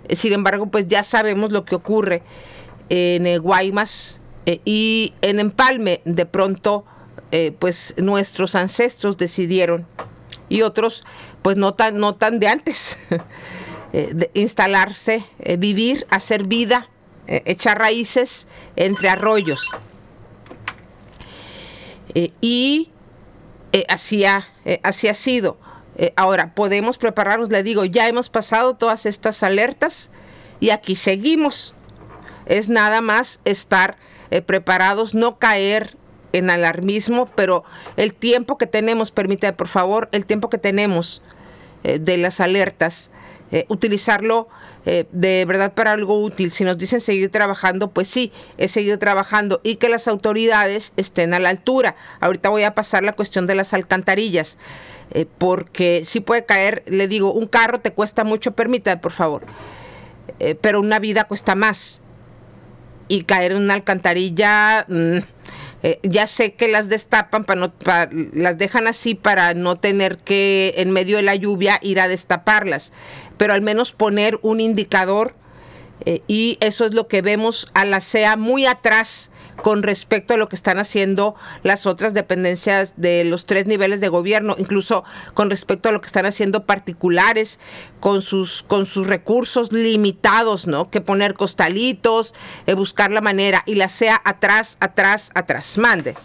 Sin embargo, pues ya sabemos lo que ocurre en Guaymas y en Empalme. De pronto, pues nuestros ancestros decidieron, y otros, pues no tan de antes, de instalarse, vivir, hacer vida, echar raíces entre arroyos. Y así ha sido. Ahora, podemos prepararnos, le digo, ya hemos pasado todas estas alertas y aquí seguimos. Es nada más estar preparados, no caer en alarmismo, pero el tiempo que tenemos, permítame por favor, el tiempo que tenemos de las alertas, utilizarlo de verdad para algo útil. Si nos dicen seguir trabajando, pues sí, es seguir trabajando y que las autoridades estén a la altura. Ahorita voy a pasar la cuestión de las alcantarillas, porque sí puede caer, le digo, un carro te cuesta mucho, permítame por favor, pero una vida cuesta más. Y caer en una alcantarilla, ya sé que las destapan, las dejan así para no tener que en medio de la lluvia ir a destaparlas, pero al menos poner un indicador, y eso es lo que vemos a la CEA muy atrás con respecto a lo que están haciendo las otras dependencias de los 3 niveles de gobierno, incluso con respecto a lo que están haciendo particulares con sus recursos limitados, ¿no? Que poner costalitos, buscar la manera, y la CEA atrás. Mande.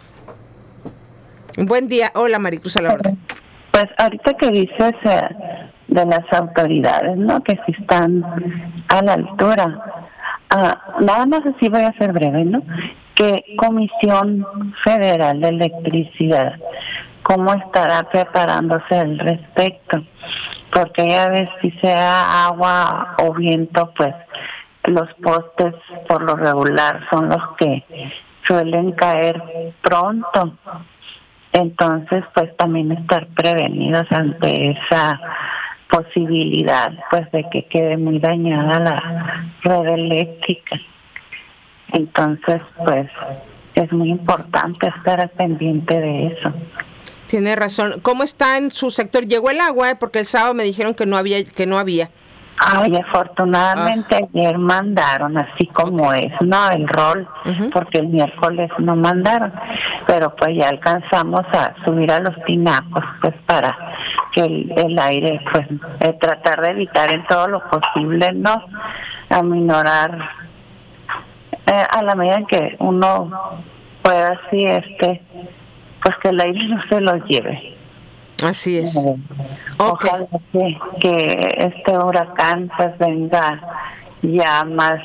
Buen día. Hola, Maricruz, a la orden. Pues ahorita que dices de las autoridades, ¿no? Que si están a la altura. Nada más así voy a ser breve, ¿no? Que Comisión Federal de Electricidad, ¿cómo estará preparándose al respecto? Porque ya ves, si sea agua o viento, pues los postes por lo regular son los que suelen caer pronto. Entonces, pues también estar prevenidos ante esa posibilidad, pues de que quede muy dañada la red eléctrica. Entonces, pues es muy importante estar al pendiente de eso. Tiene razón. ¿Cómo está en su sector? ¿Llegó el agua? Porque el sábado me dijeron que no había. Ay, afortunadamente ayer mandaron, así como es, ¿no? El rol, porque el miércoles no mandaron, pero pues ya alcanzamos a subir a los tinacos, pues para que el aire, pues tratar de evitar en todo lo posible, ¿no? Aminorar a la medida en que uno pueda, así, pues que el aire no se lo lleve. Así es. Ojalá que este huracán pues venga ya más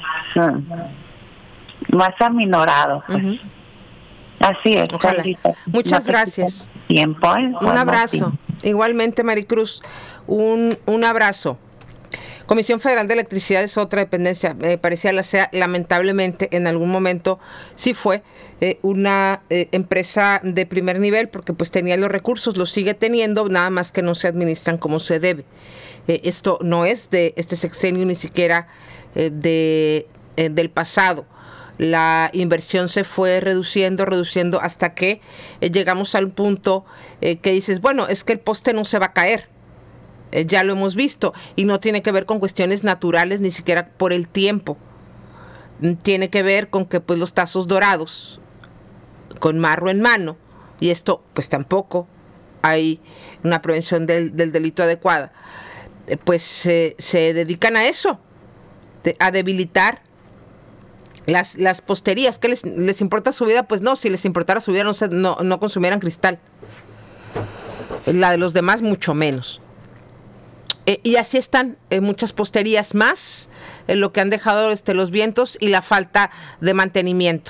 aminorado, pues. Así es. Ojalá. Muchas gracias. Tiempo, un abrazo. Igualmente, Maricruz, un abrazo. Comisión Federal de Electricidad es otra dependencia, parecía la CEA, lamentablemente en algún momento sí fue una empresa de primer nivel, porque pues tenía los recursos, los sigue teniendo, nada más que no se administran como se debe. Esto no es de este sexenio, ni siquiera del pasado. La inversión se fue reduciendo hasta que llegamos al punto que dices, bueno, es que el poste no se va a caer. Ya lo hemos visto, y no tiene que ver con cuestiones naturales, ni siquiera por el tiempo. Tiene que ver con que pues los tazos dorados con marro en mano, y esto pues tampoco hay una prevención del delito adecuada, pues se dedican a eso, a debilitar las posterías. ¿Qué les importa su vida? Pues no, si les importara su vida no consumieran cristal. La de los demás mucho menos. Y así están muchas posterías más, lo que han dejado los vientos y la falta de mantenimiento.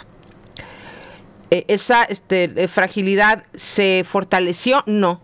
¿Esa fragilidad se fortaleció? No.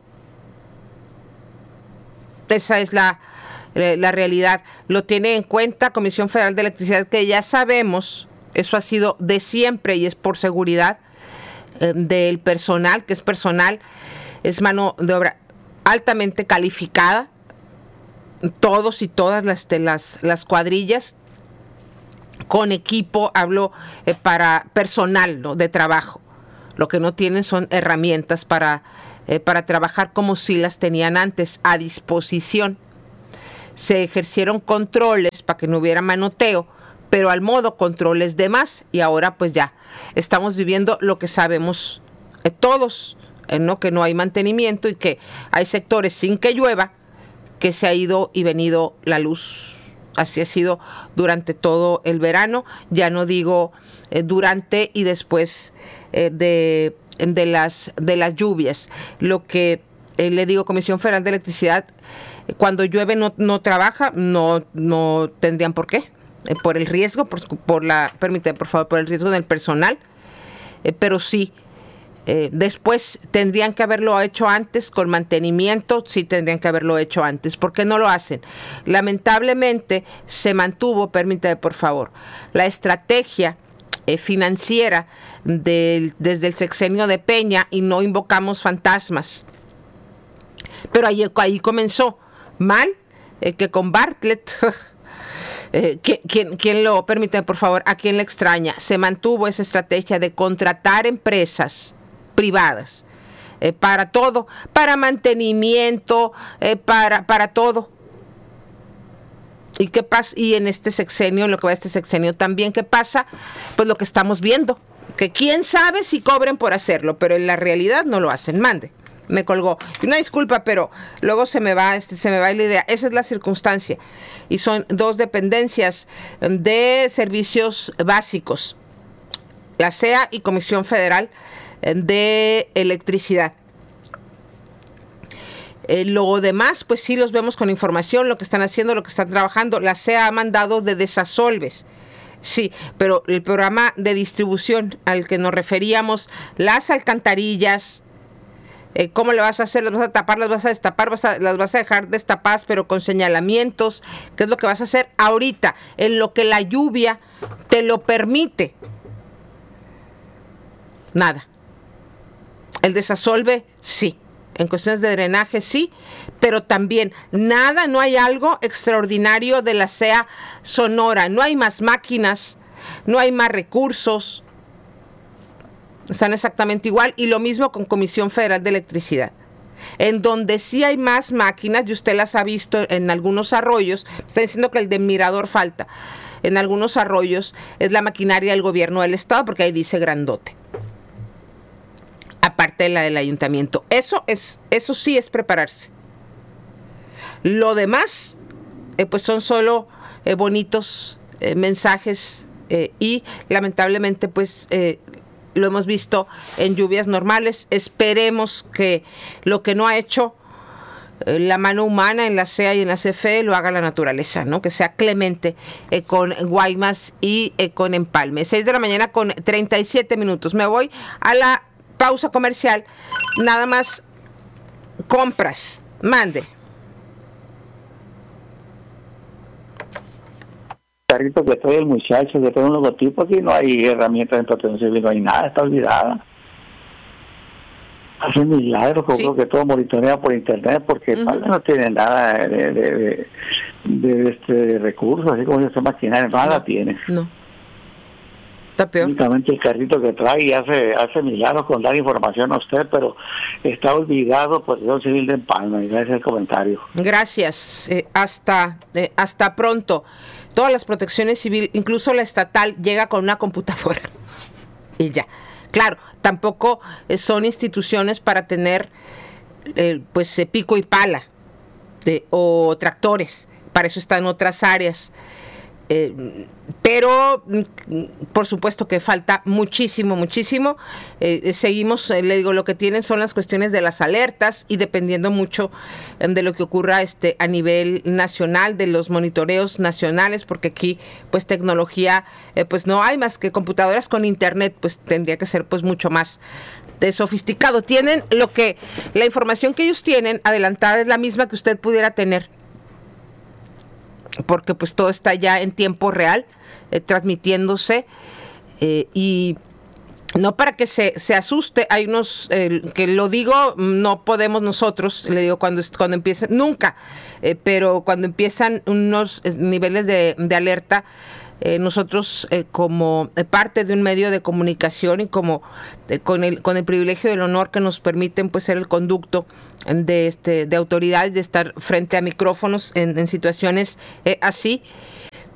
Esa es la realidad. Lo tiene en cuenta Comisión Federal de Electricidad, que ya sabemos, eso ha sido de siempre y es por seguridad del personal, que es mano de obra altamente calificada. Todos y todas las cuadrillas con equipo, hablo para personal, ¿no?, de trabajo. Lo que no tienen son herramientas para trabajar como si las tenían antes a disposición. Se ejercieron controles para que no hubiera manoteo, pero al modo controles de más, y ahora pues ya estamos viviendo lo que sabemos todos, ¿no? Que no hay mantenimiento y que hay sectores sin que llueva que se ha ido y venido la luz. Así ha sido durante todo el verano, ya no digo durante y después de las lluvias. Lo que le digo, Comisión Federal de Electricidad, cuando llueve no trabaja, no tendrían por qué, por el riesgo, permíteme por favor, por el riesgo del personal, pero sí, después tendrían que haberlo hecho antes con mantenimiento, sí tendrían que haberlo hecho antes. ¿Por qué no lo hacen? Lamentablemente se mantuvo, permítame por favor, la estrategia financiera desde el sexenio de Peña y no invocamos fantasmas. Pero ahí comenzó mal, que con Bartlett, ¿quién lo permite, por favor? ¿A quién le extraña? Se mantuvo esa estrategia de contratar empresas privadas para todo, para mantenimiento, para todo. ¿Y qué pasa? Y en este sexenio, en lo que va a este sexenio también, ¿qué pasa? Pues lo que estamos viendo, que quién sabe si cobren por hacerlo, pero en la realidad no lo hacen. Mande. Me colgó. Una disculpa, pero luego se me va la idea. Esa es la circunstancia. Y son dos dependencias de servicios básicos, la CEA y Comisión Federal de Electricidad. Lo demás, pues sí los vemos con información, lo que están haciendo, lo que están trabajando. La CEA ha mandado de desasolves. Sí, pero el programa de distribución al que nos referíamos, las alcantarillas, ¿cómo le vas a hacer? ¿Las vas a tapar? ¿Las vas a destapar? ¿Las vas a dejar destapadas pero con señalamientos? ¿Qué es lo que vas a hacer ahorita? En lo que la lluvia te lo permite. Nada. El desasolve, sí. En cuestiones de drenaje, sí. Pero también nada, no hay algo extraordinario de la CEA Sonora. No hay más máquinas, no hay más recursos. Están exactamente igual, y lo mismo con Comisión Federal de Electricidad, en donde sí hay más máquinas, y usted las ha visto en algunos arroyos. Está diciendo que el de Mirador falta. En algunos arroyos es la maquinaria del gobierno del estado, porque ahí dice grandote, aparte de la del ayuntamiento. Eso sí es prepararse. Lo demás pues son solo bonitos mensajes, y lamentablemente pues lo hemos visto en lluvias normales. Esperemos que lo que no ha hecho la mano humana en la CEA y en la CFE lo haga la naturaleza, ¿no? Que sea clemente con Guaymas y con Empalme. 6 de la mañana con 37 minutos. Me voy a la pausa comercial. Nada más compras. Mande. Carrito que trae el muchacho, que trae un logotipo, aquí no hay herramientas de protección civil, no hay nada, está olvidada. Hace milagros, sí. Creo que todo monitorea por internet, porque no tiene nada de recursos, así como esa maquinaria, nada tiene. No. Está peor. Únicamente el carrito que trae y hace milagros con dar información a usted, pero está olvidado por el civil de Empalme. Gracias por el comentario. Gracias. Hasta pronto. Todas las protecciones civiles, incluso la estatal, llega con una computadora y ya. Claro, tampoco son instituciones para tener pico y pala o tractores. Para eso están otras áreas. Pero por supuesto que falta muchísimo. Seguimos, le digo, lo que tienen son las cuestiones de las alertas, y dependiendo mucho de lo que ocurra a nivel nacional, de los monitoreos nacionales, porque aquí pues tecnología pues no hay más que computadoras con internet, pues tendría que ser pues mucho más sofisticado. Tienen la información que ellos tienen adelantada es la misma que usted pudiera tener, porque pues todo está ya en tiempo real, transmitiéndose, y no para que se asuste. Hay unos que lo digo, no podemos nosotros, le digo, cuando empiezan, nunca, pero cuando empiezan unos niveles de alerta, nosotros como parte de un medio de comunicación y como con el privilegio y el honor que nos permiten pues ser el conducto de autoridades, de estar frente a micrófonos en situaciones así,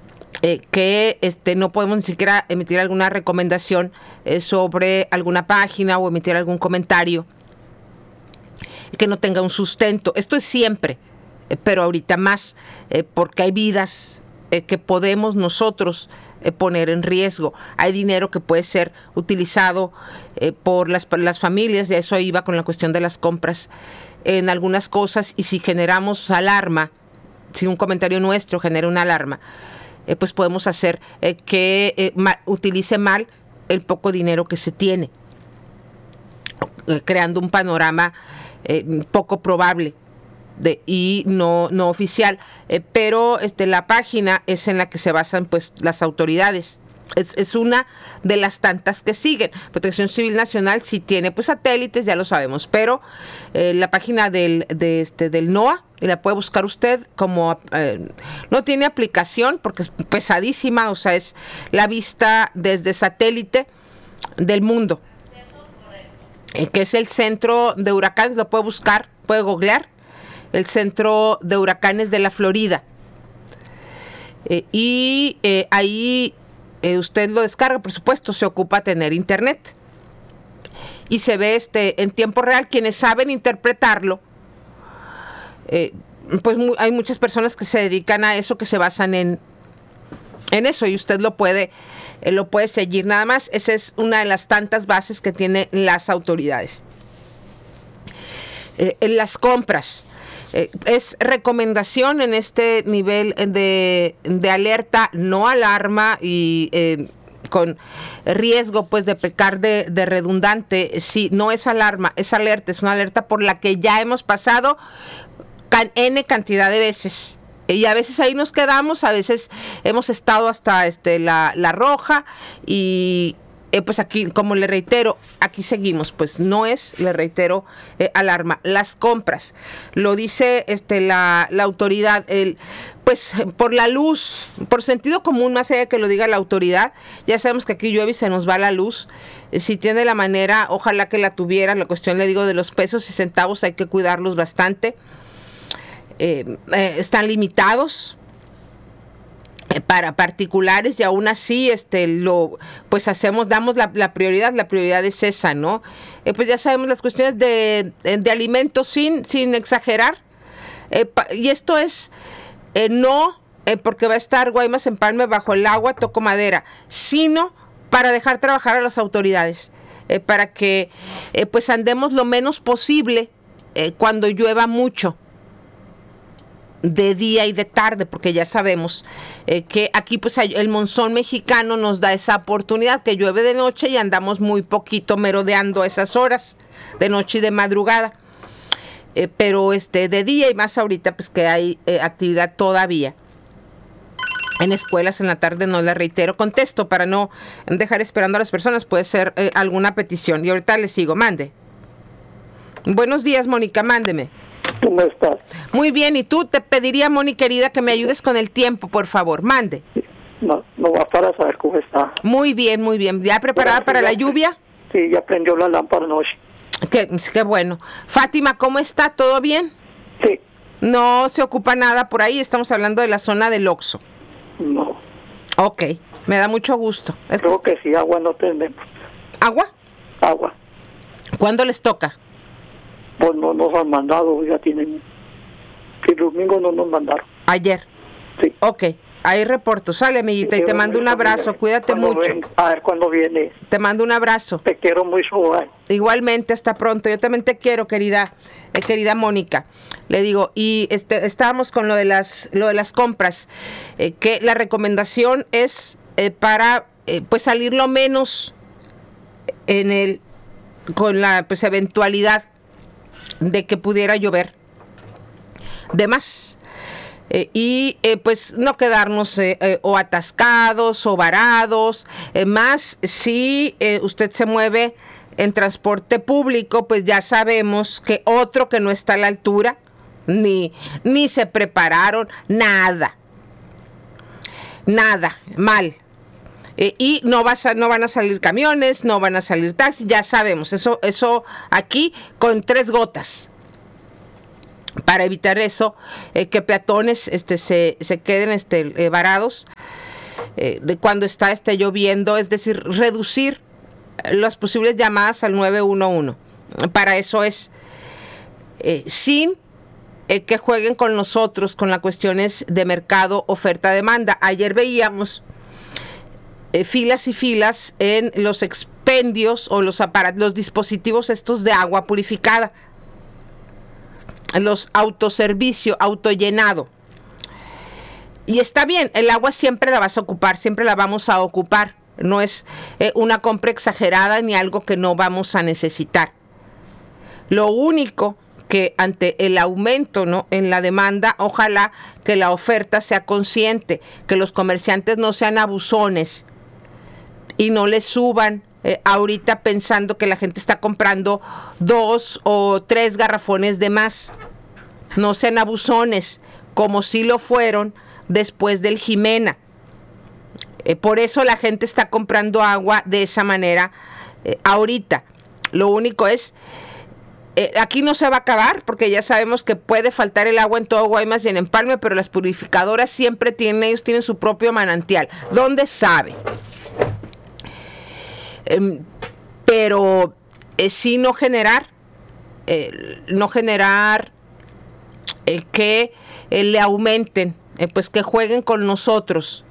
que no podemos ni siquiera emitir alguna recomendación sobre alguna página o emitir algún comentario que no tenga un sustento. Esto es siempre, pero ahorita más, porque hay vidas que podemos nosotros poner en riesgo. Hay dinero que puede ser utilizado por las familias, y eso iba con la cuestión de las compras en algunas cosas, y si generamos alarma, si un comentario nuestro genera una alarma, pues podemos hacer que utilice mal el poco dinero que se tiene, creando un panorama poco probable y no oficial, pero la página es en la que se basan pues las autoridades. Es una de las tantas que siguen. Protección Civil Nacional sí tiene pues satélites, ya lo sabemos, pero la página del NOAA, y la puede buscar usted como no tiene aplicación porque es pesadísima, o sea, es la vista desde satélite del mundo, que es el centro de huracanes. Lo puede buscar, puede googlear el centro de huracanes de la Florida, y ahí usted lo descarga, por supuesto, se ocupa tener internet y se ve en tiempo real. Quienes saben interpretarlo, pues hay muchas personas que se dedican a eso, que se basan en eso, y usted lo puede seguir. Nada más, esa es una de las tantas bases que tienen las autoridades. En las compras, es recomendación en este nivel de alerta, no alarma, y con riesgo pues de pecar de redundante. Si no es alarma, es alerta, es una alerta por la que ya hemos pasado N cantidad de veces. Y a veces ahí nos quedamos, a veces hemos estado hasta la roja, y pues aquí, como le reitero, aquí seguimos, pues no es, le reitero, alarma. Las compras, lo dice la autoridad, pues por la luz, por sentido común, más allá de que lo diga la autoridad, ya sabemos que aquí llueve y se nos va la luz. Si tiene la manera, ojalá que la tuviera. La cuestión, le digo, de los pesos y centavos, hay que cuidarlos bastante. Están limitados para particulares, y aún así pues damos la prioridad es esa, ¿no? Pues ya sabemos las cuestiones de alimentos, sin exagerar, y esto es no porque va a estar Guaymas Empalme bajo el agua, toco madera, sino para dejar trabajar a las autoridades, para que pues andemos lo menos posible cuando llueva mucho, de día y de tarde, porque ya sabemos que aquí pues el monzón mexicano nos da esa oportunidad, que llueve de noche y andamos muy poquito merodeando a esas horas, de noche y de madrugada, pero de día, y más ahorita pues que hay actividad todavía en escuelas en la tarde. No, le reitero, contesto para no dejar esperando a las personas, puede ser alguna petición, y ahorita le sigo. Mande. Buenos días, Mónica, mándeme. ¿Cómo estás? Muy bien, y tú, te pediría, Moni querida, que me ayudes con el tiempo, por favor, mande. No va para saber cómo está. Muy bien, muy bien. ¿Ya preparada para la lluvia? Sí, ya prendió la lámpara anoche. Qué bueno. Fátima, ¿cómo está? ¿Todo bien? Sí. No se ocupa nada por ahí, estamos hablando de la zona del Oxxo. No. Ok, me da mucho gusto. Creo que sí, agua no tenemos. ¿Agua? Agua. ¿Cuándo les toca? Pues no nos han mandado, ya tienen... El domingo no nos mandaron. Ayer. Sí. Ok, ahí reporto. Sale, amiguita, y te mando un abrazo. Cuídate mucho. A ver cuándo viene. Te mando un abrazo. Te quiero mucho. Igualmente, hasta pronto. Yo también te quiero, querida Mónica. Le digo, y estábamos con lo de las compras, que la recomendación es para pues salir lo menos con la pues eventualidad de que pudiera llover de más, y pues no quedarnos o atascados o varados, más si usted se mueve en transporte público, pues ya sabemos que otro que no está a la altura, ni se prepararon, nada, mal. Y no van a salir camiones, no van a salir taxis, ya sabemos, eso aquí con 3 gotas. Para evitar eso, que peatones se queden varados. de cuando está lloviendo, es decir, reducir las posibles llamadas al 911. Para eso es, sin que jueguen con nosotros con las cuestiones de mercado, oferta, demanda. Ayer veíamos filas y filas en los expendios o los dispositivos estos de agua purificada, los autoservicio, autollenado. Y está bien, el agua siempre la vas a ocupar, siempre la vamos a ocupar. No es una compra exagerada ni algo que no vamos a necesitar. Lo único que ante el aumento, ¿no?, en la demanda, ojalá que la oferta sea consciente, que los comerciantes no sean abusones y no le suban ahorita pensando que la gente está comprando 2 o 3 garrafones de más. No sean abusones, como si lo fueron después del Jimena. Por eso la gente está comprando agua de esa manera ahorita. Lo único es, aquí no se va a acabar, porque ya sabemos que puede faltar el agua en todo Guaymas y en Empalme, pero las purificadoras siempre ellos tienen su propio manantial. ¿Dónde sabe? Pero sí no generar que le aumenten, pues que jueguen con nosotros,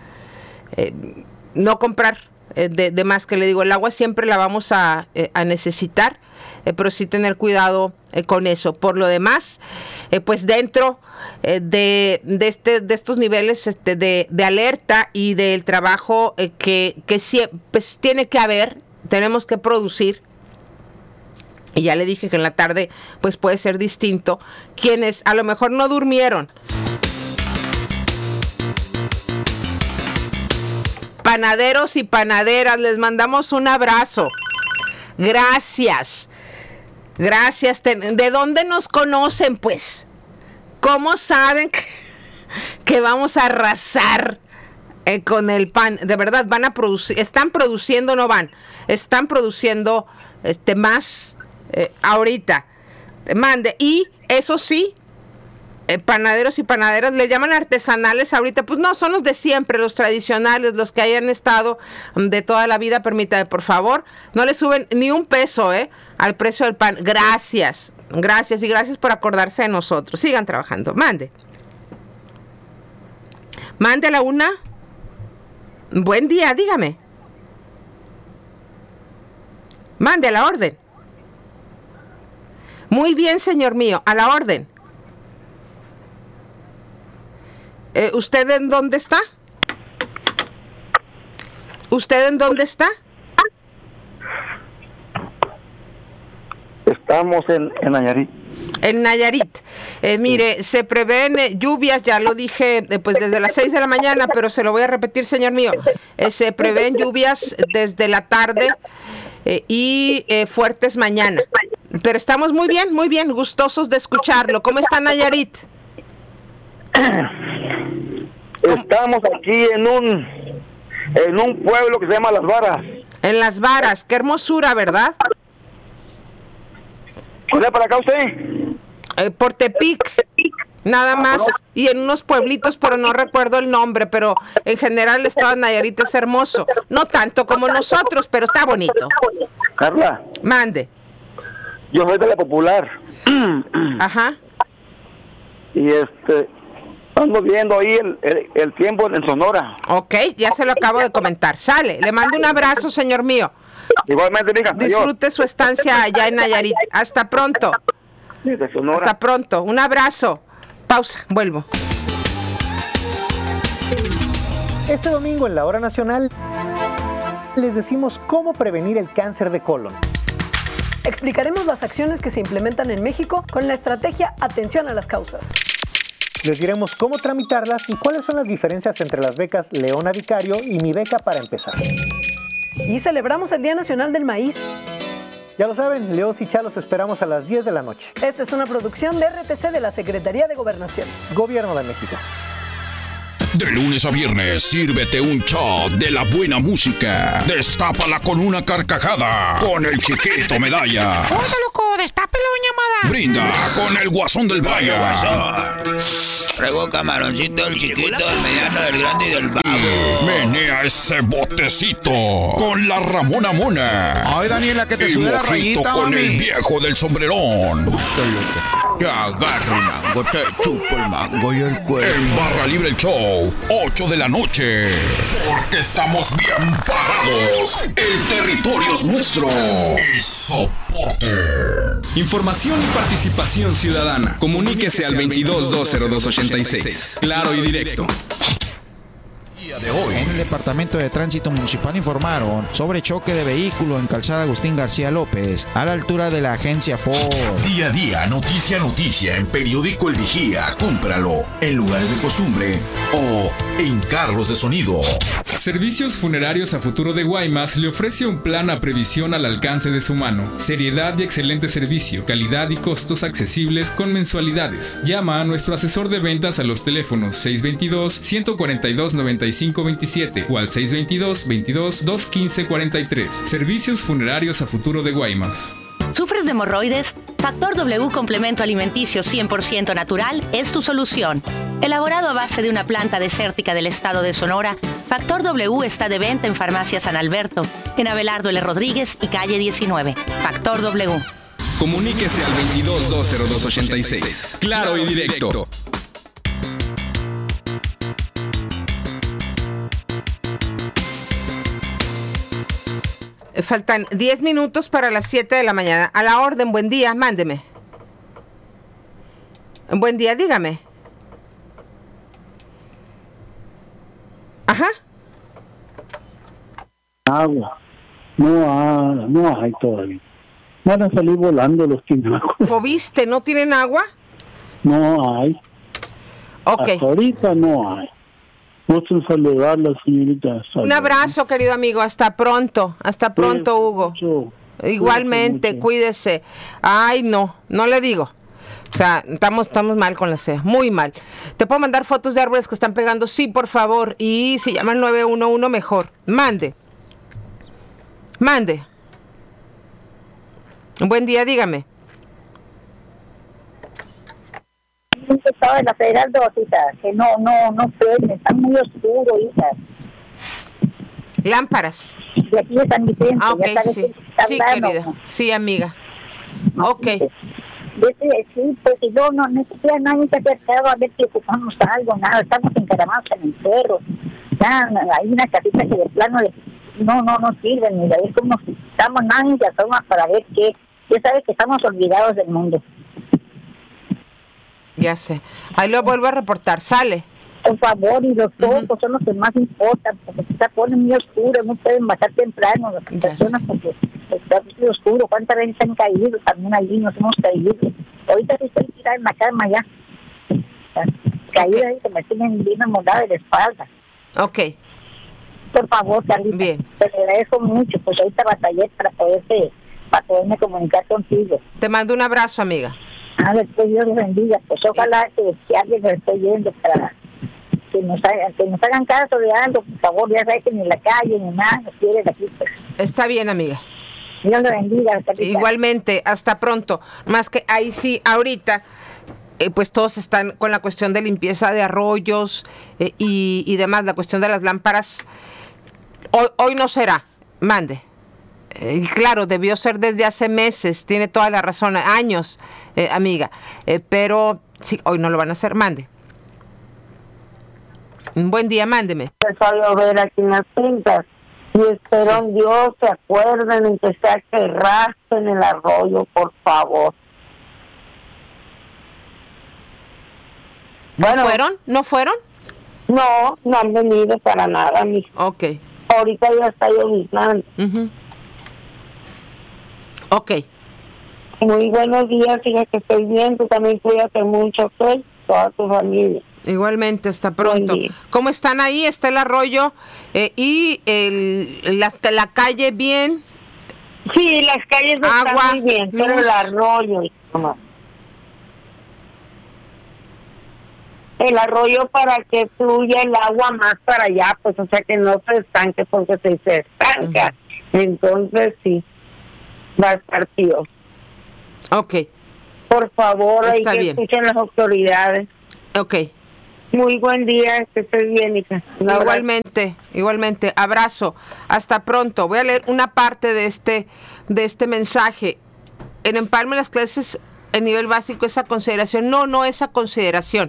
no comprar de más, que le digo, el agua siempre la vamos a necesitar, pero sí tener cuidado con eso. Por lo demás, pues dentro de estos niveles de alerta y del trabajo que pues tiene que haber, tenemos que producir. Y ya le dije que en la tarde pues puede ser distinto. Quienes a lo mejor no durmieron, panaderos y panaderas, les mandamos un abrazo. Gracias. ¿De dónde nos conocen, pues? ¿Cómo saben que vamos a arrasar con el pan? De verdad, van a producir, están produciendo más ahorita. Mande. Y eso sí, panaderos y panaderas, le llaman artesanales ahorita, pues no, son los de siempre, los tradicionales, los que hayan estado de toda la vida. Permítame, por favor, no le suben ni un peso al precio del pan. Gracias y gracias por acordarse de nosotros. Sigan trabajando. Mande a la una. Buen día, dígame. Mande a la orden. Muy bien, señor mío, a la orden. ¿Usted en dónde está? Estamos en Nayarit. En Nayarit. Mire, se prevén lluvias, ya lo dije pues desde las 6 de la mañana, pero se lo voy a repetir, señor mío. Se prevén lluvias desde la tarde y fuertes mañana. Pero estamos muy bien, gustosos de escucharlo. ¿Cómo está Nayarit? Estamos aquí en un pueblo que se llama Las Varas. En Las Varas, qué hermosura, ¿verdad? ¿Cuál es para acá usted? Por Tepic, nada más, y en unos pueblitos, pero no recuerdo el nombre, pero en general el estado de Nayarit es hermoso. No tanto como nosotros, pero está bonito. Carla. Mande. Yo soy de la Popular. Ajá. Y ando viendo ahí el tiempo en Sonora. Ok, ya se lo acabo de comentar. Sale, le mando un abrazo, señor mío. Igualmente, diga. Disfrute su estancia allá en Nayarit. Hasta pronto. De Sonora. Hasta pronto. Un abrazo. Pausa, vuelvo. Este domingo en la Hora Nacional les decimos cómo prevenir el cáncer de colon. Explicaremos las acciones que se implementan en México con la estrategia Atención a las Causas. Les diremos cómo tramitarlas y cuáles son las diferencias entre las becas Leona Vicario y Mi Beca para Empezar. Y celebramos el Día Nacional del Maíz. Ya lo saben, Leos y Chalos esperamos a las 10 de la noche. Esta es una producción de RTC de la Secretaría de Gobernación. Gobierno de México. De lunes a viernes, sírvete un shot de la buena música. Destápala con una carcajada con el Chiquito Medalla. ¡Oye, loco! ¡Destapa! Destrápelo, doña Amada. Brinda con el Guasón del Valle. Traigo camaroncito, el chiquito, el mediano, el grande y del vago. Menea ese botecito con la Ramona Mona. Ay, Daniela, que te sube la rayita, con mami. el viejo del sombrerón. Te agarro el mango, te chupo el mango y el cuero. En Barra Libre el Show, 8 de la noche. Porque estamos bien parados. El territorio es nuestro. Y soporte. Información y participación ciudadana. Comuníquese al 22-202-86. Claro y directo. De hoy. En el Departamento de Tránsito Municipal informaron sobre choque de vehículo en Calzada Agustín García López, a la altura de la agencia Ford. Día a día, noticia a noticia, en Periódico El Vigía. Cómpralo en lugares de costumbre o en carros de sonido. Servicios Funerarios a Futuro de Guaymas le ofrece un plan a previsión al alcance de su mano. Seriedad y excelente servicio, calidad y costos accesibles con mensualidades. Llama a nuestro asesor de ventas a los teléfonos 622-142-9527 o al 622-22-215-43. Servicios Funerarios a Futuro de Guaymas. ¿Sufres de hemorroides? Factor W Complemento Alimenticio 100% natural es tu solución. Elaborado a base de una planta desértica del estado de Sonora, Factor W está de venta en Farmacia San Alberto, en Abelardo L. Rodríguez y calle 19. Factor W. Comuníquese al 22-202-86. Claro y directo. Faltan 10 minutos para las 7 de la mañana. A la orden, buen día, mándeme. Buen día, dígame. Ajá. Agua. No hay todavía. Van a salir volando los tinacos. ¿Fobiste? ¿No tienen agua? No hay. Ok. Hasta ahorita no hay. Gusto saludarla, señorita. Un abrazo, querido amigo. Hasta pronto. Hasta pronto, Hugo. Mucho. Igualmente, cuídese. Ay, no le digo. O sea, estamos mal con la SEA, muy mal. ¿Te puedo mandar fotos de árboles que están pegando? Sí, por favor. Y si llama al 911 mejor. Mande. Buen día, dígame. Estaba en la Federal 2, hija, que no prende, está muy oscuro, hija. Lámparas. Y aquí de San Vicente. Ah, ok, ya sí, querida. Sí, amiga. No, ok. Sí, pues si no necesita nadie se ha acercado a ver si ocupamos algo, nada, estamos encaramados en el cerro. Ya, hay una casita que de plano no sirve, ni de ver cómo estamos, nadie se asoma para ver qué. Ya sabes que estamos olvidados del mundo. Ya sé. Ahí lo vuelvo a reportar. Sale. Por favor, y los tocos son los que más importan, porque se ponen muy oscuros, no pueden bajar temprano las personas porque está muy oscuro. ¿Cuántas veces han caído? También allí nos hemos caído. Ahorita sí estoy tirada en la cama ya. Caída ahí que me tienen bien amolada de la espalda. Ok. Por favor, Carlita. Bien. Te agradezco mucho, pues ahorita batallé para poderme comunicar contigo. Te mando un abrazo, amiga. Después Dios los bendiga. Pues ojalá que alguien nos esté yendo para que nos hagan caso de algo, por favor. Ya sabes que ni la calle ni nada nos quiere de aquí. Pues. Está bien, amiga. Dios los bendiga. Carlita. Igualmente, hasta pronto. Más que ahí sí, ahorita, pues todos están con la cuestión de limpieza de arroyos y demás, la cuestión de las lámparas. Hoy no será. Mande. Claro, debió ser desde hace meses, tiene toda la razón, años, amiga, pero sí, hoy no lo van a hacer. Mande. Un buen día, mándeme. Empezó a llover aquí en las fincas y espero en Dios se acuerden en que sea que raspen el arroyo, por favor. Bueno, ¿No fueron? No han venido para nada, mi. Ok. Ahorita ya está lloviznando. Ok. Muy buenos días, hija, que estoy bien. Tú también cuídate mucho, ¿ok? Toda tu familia. Igualmente, hasta pronto. ¿Cómo están ahí? ¿Está el arroyo y la calle bien? Sí, las calles están muy bien, pero el arroyo, no. El arroyo para que fluya el agua más para allá, pues, o sea, que no se estanque, porque se estanca. Entonces, sí. Va a estar tío. Ok. Por favor, hay Está que bien. escuchen las autoridades. Ok. Muy buen día, que estés bien, hija. Igualmente. Abrazo. Hasta pronto. Voy a leer una parte de este mensaje. En Empalme las clases en nivel básico, esa consideración. No esa consideración.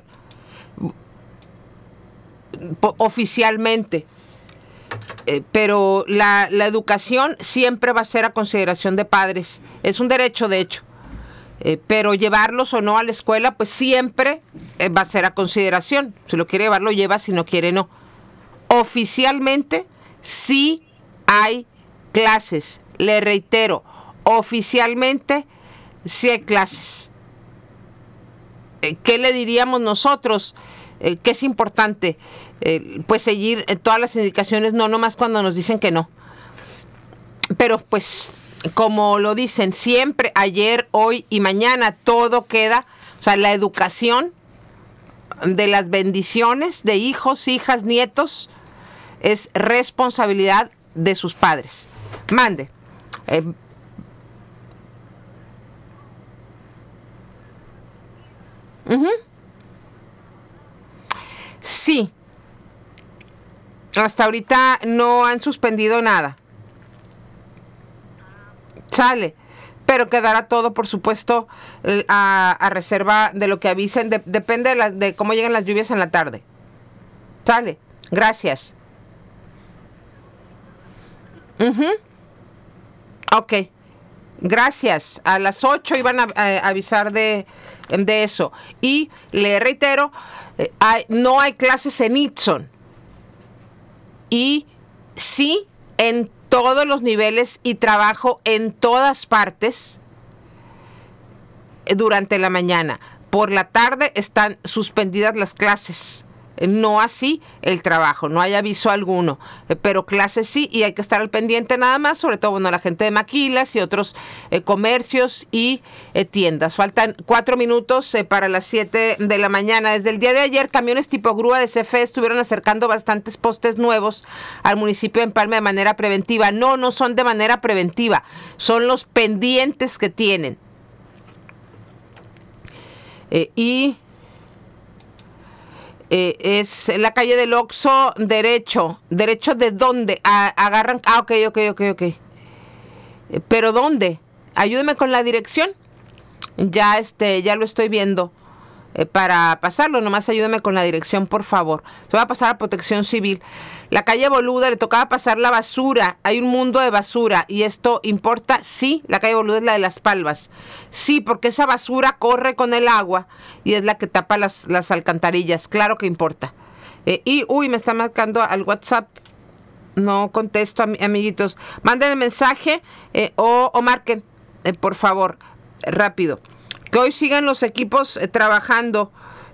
Oficialmente. Pero la educación siempre va a ser a consideración de padres. Es un derecho, de hecho. Pero llevarlos o no a la escuela, pues siempre va a ser a consideración. Si lo quiere llevar, lo lleva, si no quiere, no. Oficialmente, sí hay clases. Le reitero, oficialmente, sí hay clases. ¿Qué le diríamos nosotros? Que es importante, pues seguir todas las indicaciones, no nomás cuando nos dicen que no. Pero pues, como lo dicen siempre, ayer, hoy y mañana, todo queda, o sea, la educación de las bendiciones de hijos, hijas, nietos, es responsabilidad de sus padres. Mande. Sí. Hasta ahorita no han suspendido nada. Sale. Pero quedará todo, por supuesto, a reserva de lo que avisen. Depende de cómo lleguen las lluvias en la tarde. Sale. Gracias. Ok. Gracias. A las 8 iban a avisar de eso. Y le reitero, no hay clases en Itson. Y sí, en todos los niveles y trabajo en todas partes durante la mañana. Por la tarde están suspendidas las clases. No así el trabajo, no hay aviso alguno, pero clases sí, y hay que estar al pendiente nada más, sobre todo la gente de maquilas y otros comercios y tiendas. Faltan 4 minutos para las 7 de la mañana. Desde el día de ayer, camiones tipo grúa de CFE estuvieron acercando bastantes postes nuevos al municipio de Empalme de manera preventiva. No son de manera preventiva, son los pendientes que tienen. Es la calle del Oxxo, derecho de dónde, agarran, ok, pero ¿dónde? Ayúdeme con la dirección, ya lo estoy viendo, para pasarlo, nomás ayúdeme con la dirección, por favor. Se va a pasar a Protección Civil. La calle Boluda, le tocaba pasar la basura, hay un mundo de basura, y esto importa, sí, la calle Boluda es la de Las Palmas, sí, porque esa basura corre con el agua, y es la que tapa las alcantarillas, claro que importa. Me está marcando al WhatsApp, no contesto, amiguitos, manden el mensaje, o marquen, por favor, rápido. Que hoy sigan los equipos trabajando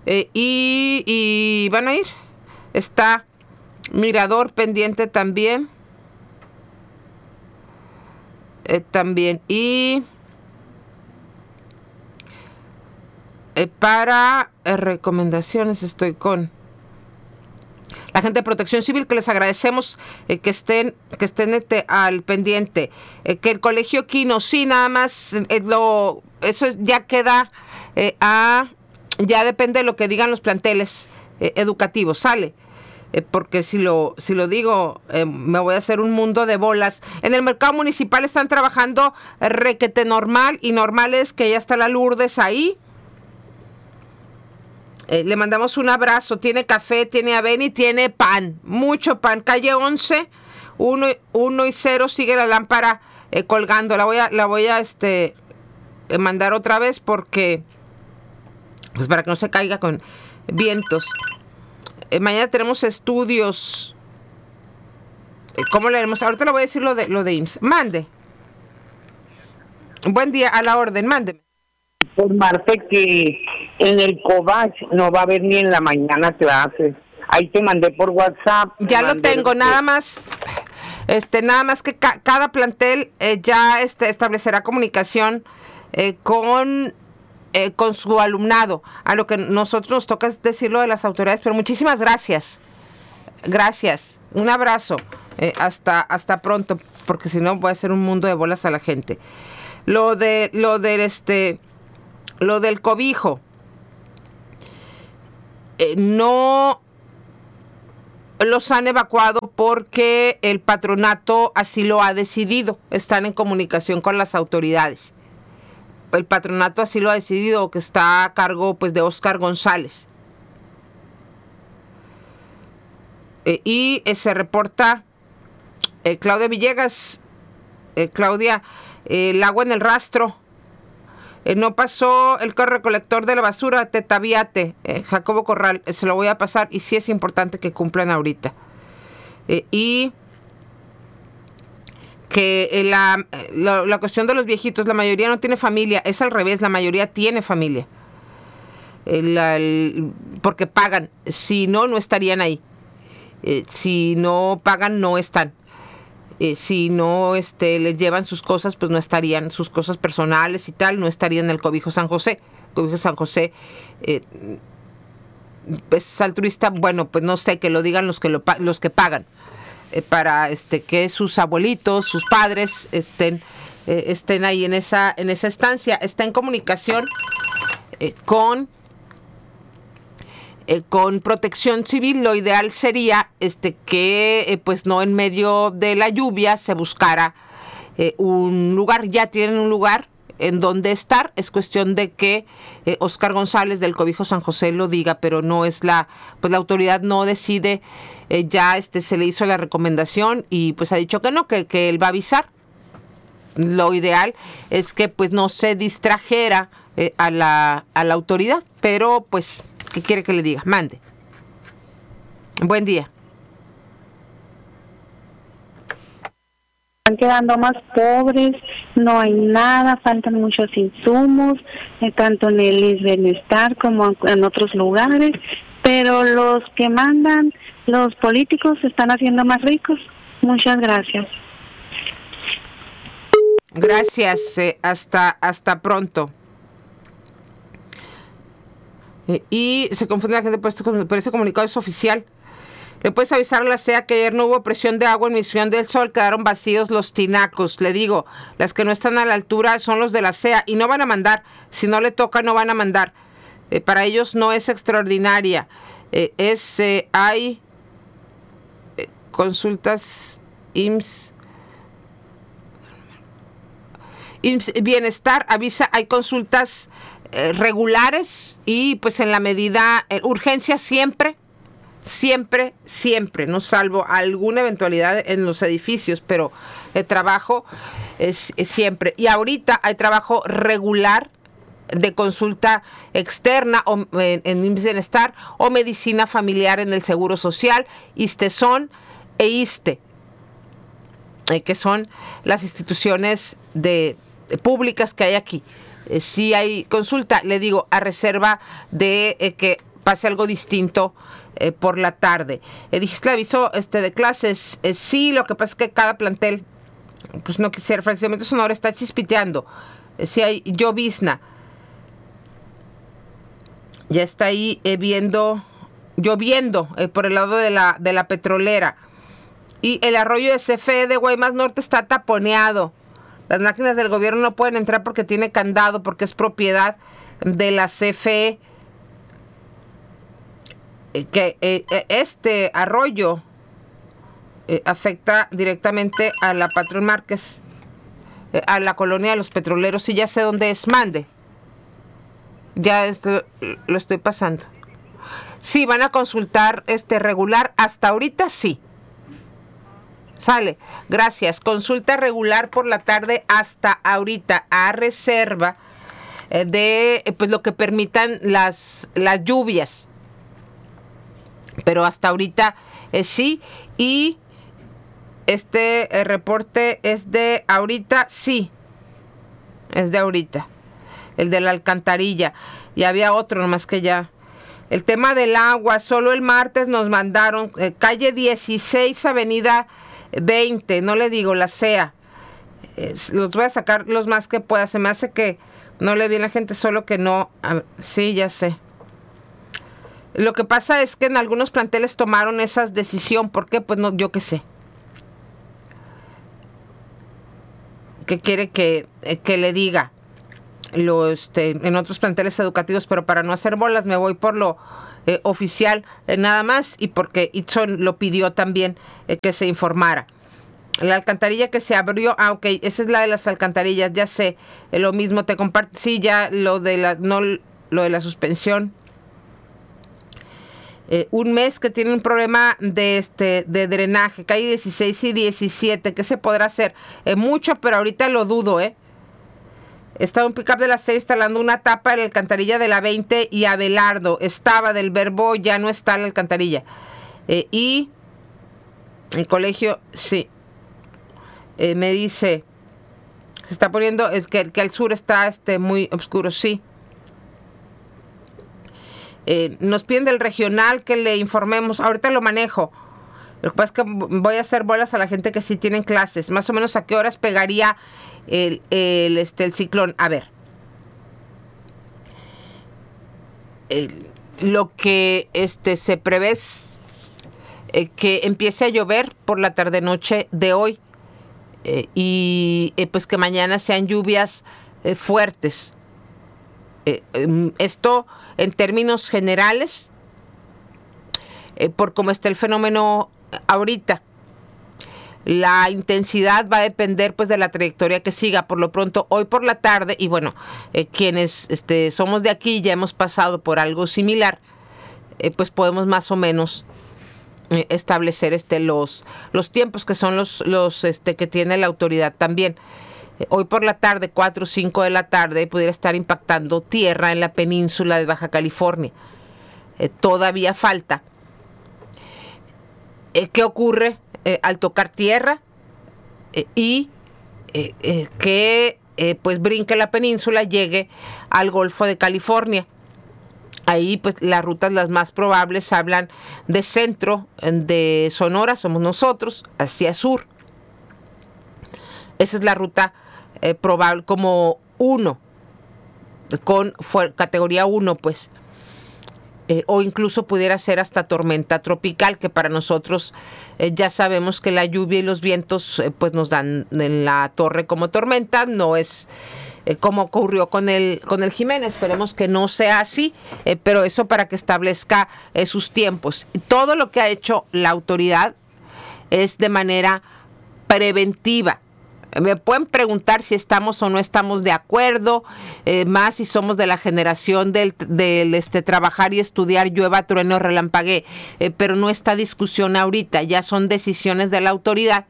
y van a ir. Está Mirador pendiente también. Y para recomendaciones estoy con la gente de Protección Civil, que les agradecemos que estén al pendiente. Que el Colegio Quino, sí, nada más eso ya queda ya depende de lo que digan los planteles educativos, sale. Porque si lo digo, me voy a hacer un mundo de bolas. En el mercado municipal están trabajando requete normal, y normal es que ya está la Lourdes ahí. Le mandamos un abrazo. Tiene café, tiene avena y tiene pan. Mucho pan. Calle 11, 1 y 0, sigue la lámpara colgando. La voy a mandar otra vez porque, pues, para que no se caiga con vientos. Mañana tenemos estudios. ¿Cómo leeremos? Ahorita le voy a decir lo de IMSS. Mande. Buen día, a la orden, mándeme. Informarte que en el COVACH no va a haber ni en la mañana clases. Ahí te mandé por WhatsApp. Ya lo tengo, nada más que cada plantel ya establecerá comunicación con su alumnado, a lo que nosotros nos toca es decirlo de las autoridades, pero muchísimas gracias. Gracias. Un abrazo. Hasta pronto, porque si no voy a hacer un mundo de bolas a la gente. Lo del cobijo. No los han evacuado porque el patronato así lo ha decidido. Están en comunicación con las autoridades. El patronato así lo ha decidido, que está a cargo pues de Óscar González. Y se reporta Claudia Villegas. Claudia, el agua en el rastro. No pasó el carro recolector de la basura, Tetaviate, Jacobo Corral, se lo voy a pasar y sí es importante que cumplan ahorita. Y que la cuestión de los viejitos, la mayoría no tiene familia, es al revés, la mayoría tiene familia. Porque pagan, si no, no estarían ahí. Si no pagan, no están. Si no les llevan sus cosas, pues no estarían, sus cosas personales y tal, no estarían en el Cobijo San José. Cobijo San José es altruista, bueno, pues no sé, que lo digan los que pagan, para que sus abuelitos, sus padres estén ahí en esa estancia. Está en comunicación con Protección Civil. Lo ideal sería que pues no en medio de la lluvia se buscara un lugar. Ya tienen un lugar en donde estar. Es cuestión de que Óscar González del Cobijo San José lo diga, pero no es la autoridad no decide. Ya se le hizo la recomendación y pues ha dicho que no, que él va a avisar. Lo ideal es que pues no se distrajera a la autoridad, pero pues ¿qué quiere que le diga? Mande. Buen día. Están quedando más pobres, no hay nada, faltan muchos insumos, tanto en el bienestar como en otros lugares, pero los que mandan, los políticos, se están haciendo más ricos. Muchas gracias. Gracias, hasta pronto. Y se confunde la gente por ese comunicado, es oficial. Le puedes avisar a la CEA que ayer no hubo presión de agua en Misión del Sol, quedaron vacíos los tinacos. Le digo, las que no están a la altura son los de la CEA y no van a mandar. Si no le toca, no van a mandar. Para ellos no es extraordinaria. Hay consultas IMSS Bienestar, avisa, hay consultas regulares y pues en la medida, urgencia siempre, no salvo alguna eventualidad en los edificios, pero el trabajo es siempre. Y ahorita hay trabajo regular de consulta externa en IMSS Bienestar o medicina familiar en el Seguro Social, ISTESON e ISSSTE, que son las instituciones públicas que hay aquí. Si hay consulta, le digo, a reserva de que pase algo distinto por la tarde. Dijiste el aviso de clases. Sí, lo que pasa es que cada plantel, pues no quisiera, Fraccionamiento Sonora está chispiteando. Sí hay llovizna. Ya está ahí lloviendo por el lado de la petrolera. Y el arroyo de CFE de Guaymas Norte está taponeado. Las máquinas del gobierno no pueden entrar porque tiene candado, porque es propiedad de la CFE. Este arroyo afecta directamente a la Patrón Márquez, a la colonia de los petroleros, y ya sé dónde es. Mande. Ya lo estoy pasando. Sí, van a consultar regular. Hasta ahorita sí. Sale, gracias. Consulta regular por la tarde hasta ahorita, a reserva de pues lo que permitan las lluvias. Pero hasta ahorita sí. Y este reporte es de ahorita, sí. Es de ahorita. El de la alcantarilla. Y había otro, nomás que ya. El tema del agua, solo el martes nos mandaron calle 16, avenida 20, no le digo, la CEA. Los voy a sacar los más que pueda. Se me hace que no le viene a la gente, solo que no. Sí, ya sé. Lo que pasa es que en algunos planteles tomaron esa decisión. ¿Por qué? Pues no, yo qué sé. ¿qué quiere que le diga? En otros planteles educativos, pero para no hacer bolas me voy por lo oficial nada más, y porque Itzon lo pidió también que se informara. La alcantarilla que se abrió, ok, esa es la de las alcantarillas, ya sé, lo mismo te comparto, sí, ya lo de la suspensión. Un mes que tiene un problema de drenaje, calle 16 y 17, ¿qué se podrá hacer? Mucho, pero ahorita lo dudo, Estaba un pick-up de la 6 instalando una tapa en la alcantarilla de la 20 y Abelardo. Estaba del Verbo, ya no está la alcantarilla. Y el colegio, sí. Me dice, se está poniendo, que al sur está muy oscuro, sí. Nos piden del regional que le informemos. Ahorita lo manejo. Lo que pasa es que voy a hacer bolas a la gente que sí tienen clases. Más o menos a qué horas pegaría el ciclón. A ver. Lo que se prevé es que empiece a llover por la tarde-noche de hoy. Y pues que mañana sean lluvias fuertes. Esto en términos generales, por cómo está el fenómeno ahorita. La intensidad va a depender pues de la trayectoria que siga. Por lo pronto, hoy por la tarde, y bueno, quienes somos de aquí ya hemos pasado por algo similar, pues podemos más o menos establecer los tiempos que son los que tiene la autoridad también. Hoy por la tarde, 4 o 5 de la tarde, pudiera estar impactando tierra en la península de Baja California. Todavía falta. ¿Qué ocurre al tocar tierra? Y que pues brinque la península, llegue al Golfo de California. Ahí pues las rutas las más probables hablan de centro de Sonora, somos nosotros, hacia sur. Esa es la ruta probable como 1, con categoría 1 pues. O incluso pudiera ser hasta tormenta tropical, que para nosotros ya sabemos que la lluvia y los vientos pues nos dan en la torre como tormenta. No es como ocurrió con el Jiménez. Esperemos que no sea así, pero eso para que establezca sus tiempos. Todo lo que ha hecho la autoridad es de manera preventiva. Me pueden preguntar si estamos o no estamos de acuerdo, más si somos de la generación del trabajar y estudiar, llueva, trueno, relampaguee, pero no está discusión ahorita, ya son decisiones de la autoridad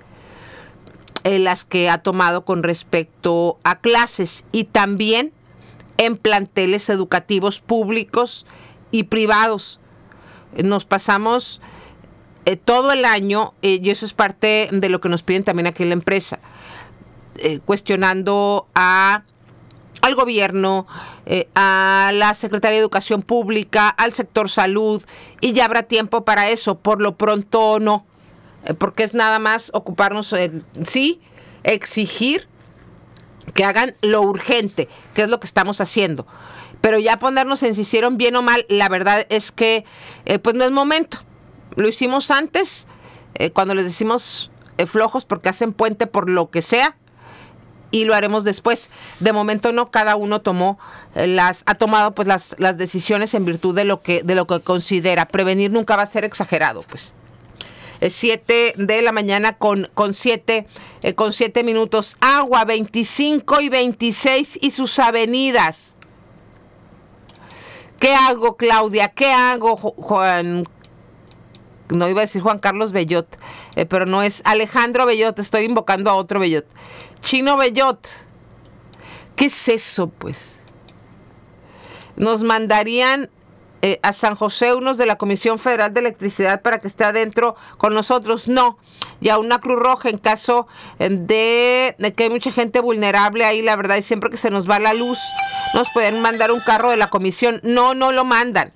las que ha tomado con respecto a clases y también en planteles educativos públicos y privados. Nos pasamos todo el año, y eso es parte de lo que nos piden también aquí en la empresa, cuestionando al gobierno, a la Secretaría de Educación Pública, al sector salud, y ya habrá tiempo para eso. Por lo pronto no, porque es nada más ocuparnos, exigir que hagan lo urgente, que es lo que estamos haciendo. Pero ya ponernos en si hicieron bien o mal, la verdad es que pues no es momento. Lo hicimos antes, cuando les decimos flojos porque hacen puente por lo que sea, y lo haremos después. De momento no, cada uno ha tomado pues las decisiones en virtud de lo que considera. Prevenir nunca va a ser exagerado, pues. 7 de la mañana con 7 minutos. Agua 25 y 26 y sus avenidas. ¿Qué hago, Claudia? ¿Qué hago, Juan? No iba a decir Juan Carlos Bellot, pero no es Alejandro Bellot, estoy invocando a otro Bellot. Chino Bellot. ¿Qué es eso, pues? Nos mandarían a San José unos de la Comisión Federal de Electricidad para que esté adentro con nosotros. No, y a una Cruz Roja en caso de que hay mucha gente vulnerable ahí, la verdad, y siempre que se nos va la luz, nos pueden mandar un carro de la comisión. No lo mandan.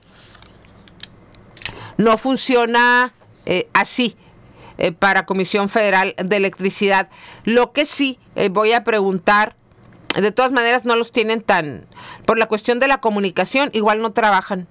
No funciona así para Comisión Federal de Electricidad. Lo que sí voy a preguntar, de todas maneras no los tienen por la cuestión de la comunicación, igual no trabajan.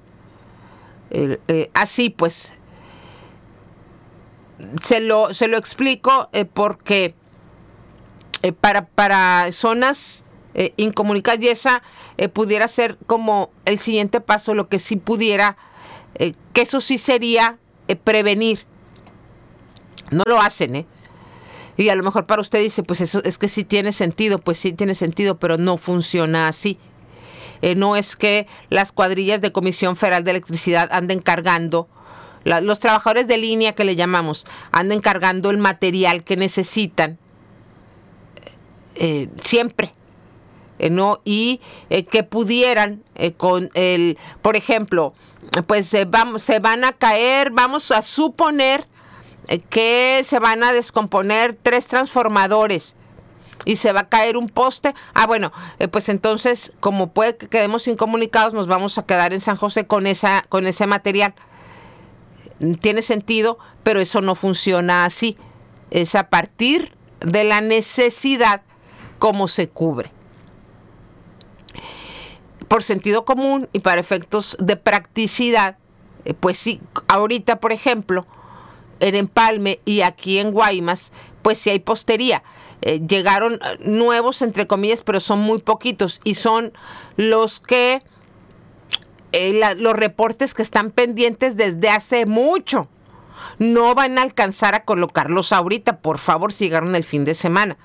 Así pues, se lo explico porque para zonas incomunicadas, y esa pudiera ser como el siguiente paso, lo que sí pudiera, que eso sí sería prevenir. No lo hacen, y a lo mejor para usted dice, pues eso es que sí tiene sentido, pues sí tiene sentido, pero no funciona así. No es que las cuadrillas de Comisión Federal de Electricidad anden cargando, los trabajadores de línea que le llamamos, anden cargando el material que necesitan siempre. ¿No? Y que pudieran con el, por ejemplo, pues se van a caer, vamos a suponer que se van a descomponer 3 transformadores y se va a caer un poste. Bueno, pues entonces, como puede que quedemos incomunicados, nos vamos a quedar en San José con ese material. Tiene sentido, pero eso no funciona así. Es a partir de la necesidad como se cubre. Por sentido común y para efectos de practicidad, pues sí, ahorita, por ejemplo, en Empalme y aquí en Guaymas, pues sí hay postería. Llegaron nuevos, entre comillas, pero son muy poquitos y son los que, los reportes que están pendientes desde hace mucho. No van a alcanzar a colocarlos ahorita, por favor, si llegaron el fin de semana.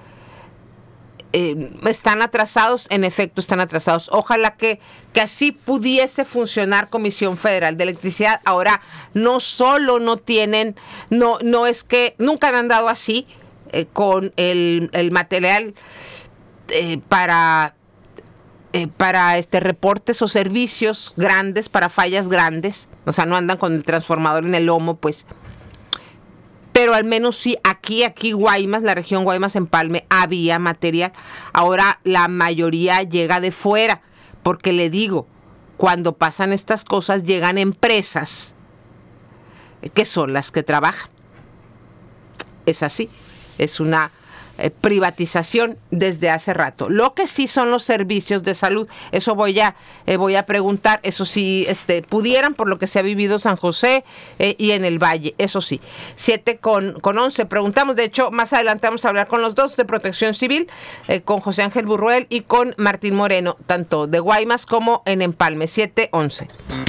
Están atrasados, en efecto están atrasados. Ojalá que así pudiese funcionar Comisión Federal de Electricidad. Ahora, no solo no tienen, no es que nunca han andado así con el material para reportes o servicios grandes, para fallas grandes. O sea, no andan con el transformador en el lomo, pues. Pero al menos sí, aquí Guaymas, la región Guaymas, Empalme, había material. Ahora la mayoría llega de fuera, porque le digo, cuando pasan estas cosas llegan empresas que son las que trabajan. Es así, es una privatización desde hace rato. Lo que sí son los servicios de salud, eso voy a preguntar, eso sí, pudieran, por lo que se ha vivido San José y en el Valle, eso sí. 7:11, preguntamos, de hecho, más adelante vamos a hablar con los dos de Protección Civil, con José Ángel Burruel y con Martín Moreno, tanto de Guaymas como en Empalme. 7:11.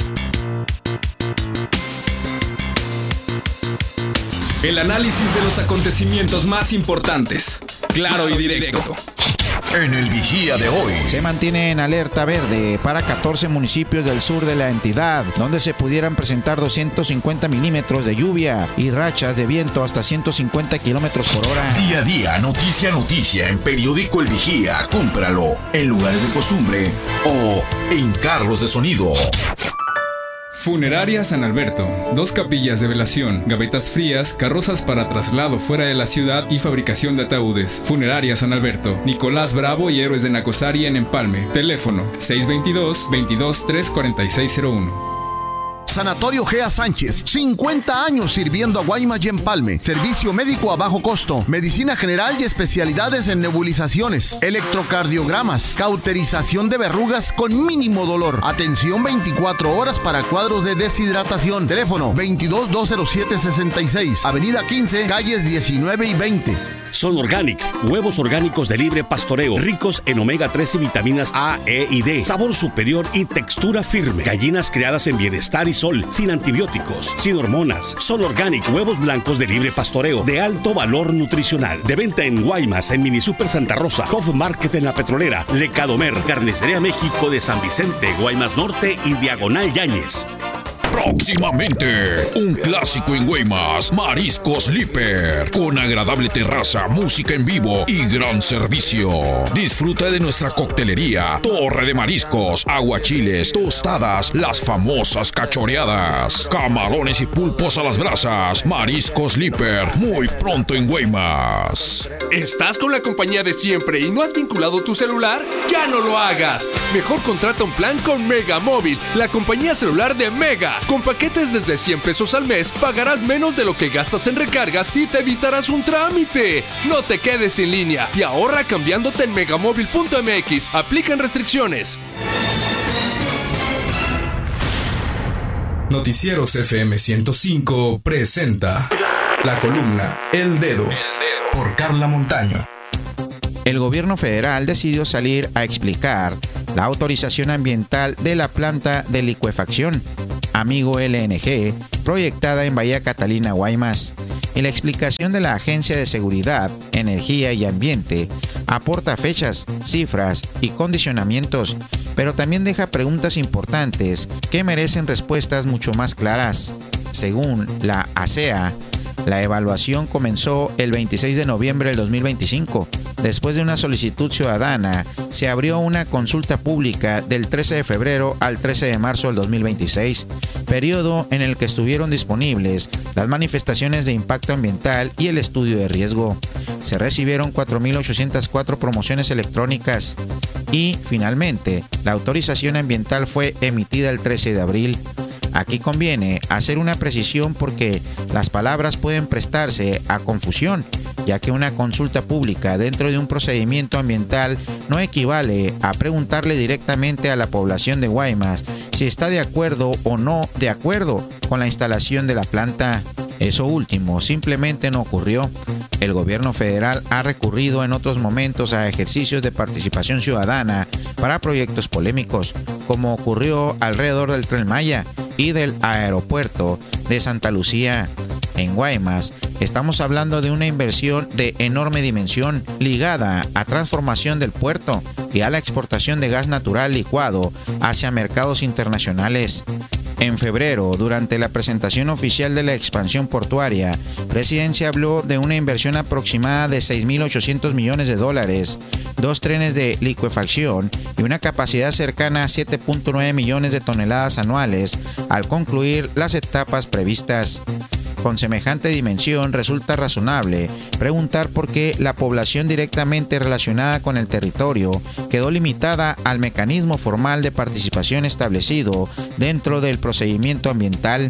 El análisis de los acontecimientos más importantes, claro y directo. En el Vigía de hoy. Se mantiene en alerta verde para 14 municipios del sur de la entidad, donde se pudieran presentar 250 milímetros de lluvia y rachas de viento hasta 150 kilómetros por hora. Día a día, noticia en Periódico El Vigía. Cómpralo en lugares de costumbre o en carros de sonido. Funeraria San Alberto, 2 capillas de velación, gavetas frías, carrozas para traslado fuera de la ciudad y fabricación de ataúdes. Funeraria San Alberto, Nicolás Bravo y Héroes de Nacosari en Empalme. Teléfono 622-223-4601. Sanatorio Gea Sánchez, 50 años sirviendo a Guaymas y Empalme. Servicio médico a bajo costo, medicina general y especialidades en nebulizaciones, electrocardiogramas, cauterización de verrugas con mínimo dolor. Atención 24 horas para cuadros de deshidratación. Teléfono 22-207-66, Avenida 15, calles 19 y 20. Son Organic, huevos orgánicos de libre pastoreo, ricos en omega 3 y vitaminas A, E y D, sabor superior y textura firme. Gallinas criadas en bienestar y sol, sin antibióticos, sin hormonas. Son Organic, huevos blancos de libre pastoreo, de alto valor nutricional. De venta en Guaymas, en Mini Super Santa Rosa, Hof Market en La Petrolera, Lecadomer, Carnicería México de San Vicente, Guaymas Norte y Diagonal Yáñez. Próximamente, un clásico en Guaymas, Mariscos Liper, con agradable terraza, música en vivo y gran servicio. Disfruta de nuestra coctelería, torre de mariscos, aguachiles, tostadas, las famosas cachoreadas, camarones y pulpos a las brasas. Mariscos Liper, muy pronto en Guaymas. ¿Estás con la compañía de siempre y no has vinculado tu celular? ¡Ya no lo hagas! Mejor contrata un plan con Mega Móvil, la compañía celular de Mega. Con paquetes desde 100 pesos al mes, pagarás menos de lo que gastas en recargas y te evitarás un trámite. No te quedes en línea y ahorra cambiándote en megamóvil.mx. Aplican restricciones. Noticieros FM 105 presenta la columna El Dedo por Carla Montaño. el gobierno federal decidió salir a explicar la autorización ambiental de la planta de licuefacción Amigo LNG, proyectada en Bahía Catalina, Guaymas. Y la explicación de la Agencia de Seguridad, Energía y Ambiente aporta fechas, cifras y condicionamientos, pero también deja preguntas importantes que merecen respuestas mucho más claras. Según la ASEA, la evaluación comenzó el 26 de noviembre del 2025. Después de una solicitud ciudadana, se abrió una consulta pública del 13 de febrero al 13 de marzo del 2026, periodo en el que estuvieron disponibles las manifestaciones de impacto ambiental y el estudio de riesgo. Se recibieron 4.804 promociones electrónicas y, finalmente, la autorización ambiental fue emitida el 13 de abril. Aquí conviene hacer una precisión porque las palabras pueden prestarse a confusión, ya que una consulta pública dentro de un procedimiento ambiental no equivale a preguntarle directamente a la población de Guaymas si está de acuerdo o no de acuerdo con la instalación de la planta. Eso último simplemente no ocurrió. El gobierno federal ha recurrido en otros momentos a ejercicios de participación ciudadana para proyectos polémicos, como ocurrió alrededor del Tren Maya y del aeropuerto de Santa Lucía. En Guaymas, estamos hablando de una inversión de enorme dimensión ligada a transformación del puerto y a la exportación de gas natural licuado hacia mercados internacionales. En febrero, durante la presentación oficial de la expansión portuaria, Presidencia habló de una inversión aproximada de $6.800 millones, 2 trenes de licuefacción y una capacidad cercana a 7.9 millones de toneladas anuales al concluir las etapas previstas. Con semejante dimensión, resulta razonable preguntar por qué la población directamente relacionada con el territorio quedó limitada al mecanismo formal de participación establecido dentro del procedimiento ambiental.